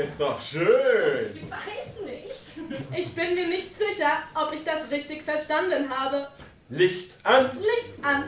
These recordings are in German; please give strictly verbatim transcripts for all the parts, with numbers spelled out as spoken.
ist doch schön. Ich weiß nicht. Ich bin mir nicht sicher, ob ich das richtig verstanden habe. Licht an. Licht an.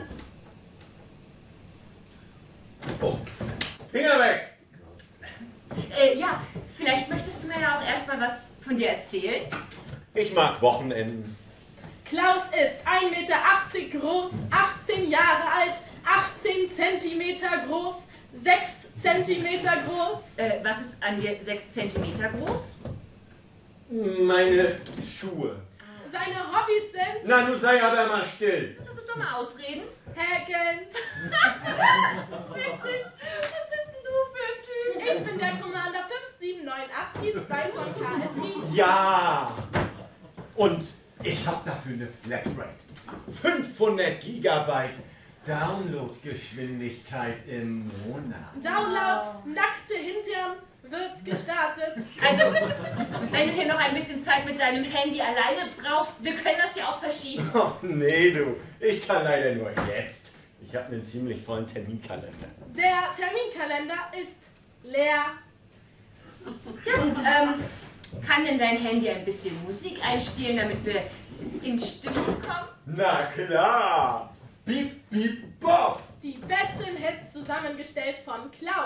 Oh. Finger weg. Äh, ja, vielleicht möchtest du mir ja auch erstmal was von dir erzählen. Ich mag Wochenenden. Klaus ist ein Meter achtzig groß, achtzehn Jahre alt, achtzehn Zentimeter groß, sechs Zentimeter groß. Äh, was ist an dir sechs Zentimeter groß? Meine Schuhe. Seine Hobbys sind Na, du sei aber mal still. Lass uns doch mal ausreden. Häkeln. Witzig. Was bist denn du für ein Typ? Ich bin der Commander fünf sieben neun acht I zwei von K S I. Ja. Und ich hab dafür eine Flatrate. fünfhundert Gigabyte Downloadgeschwindigkeit im Monat. Download, nackte Hintern wird gestartet. Also, wenn du hier noch ein bisschen Zeit mit deinem Handy alleine brauchst, wir können das ja auch verschieben. Oh, nee, du. Ich kann leider nur jetzt. Ich habe einen ziemlich vollen Terminkalender. Der Terminkalender ist leer. Ja, und ähm, kann denn dein Handy ein bisschen Musik einspielen, damit wir in Stimmung kommen? Na klar. Piep, piep, bop. Die besten Hits zusammengestellt von Klaus.